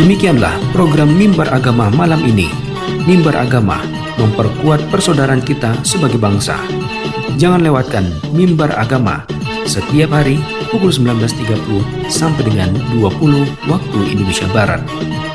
Demikianlah program Mimbar Agama malam ini. Mimbar Agama memperkuat persaudaraan kita sebagai bangsa. Jangan lewatkan Mimbar Agama setiap hari pukul 19.30 sampai dengan 20 waktu Indonesia Barat.